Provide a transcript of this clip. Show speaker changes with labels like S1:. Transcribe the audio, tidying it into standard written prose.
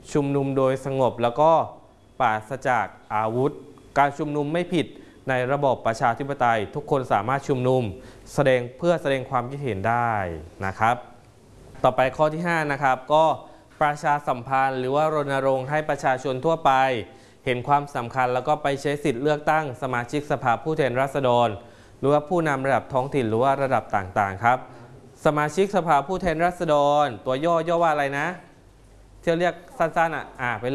S1: ชุมนุมโดยสงบแล้วก็ปราศจากอาวุธการชุมนุมไม่ผิดในระบบประชาธิปไตยทุกคนสามารถชุมนุมเพื่อแสดงความคิดเห็นได้นะครับต่อไปข้อที่5นะครับก็ประชาสัมพันธ์หรือว่ารณรงค์ให้ประชาชนทั่วไปเห็นความสำคัญแล้วก็ไปใช้สิทธิ์เลือกตั้งสมาชิกสภาผู้แทนราษฎรหรือว่าผู้นำระดับท้องถิ่นหรือว่าระดับต่างๆครับสมาชิกสภาผู้แทนราษฎรตัวย่อว่าอะไรนะที่เรียกสั้นๆไป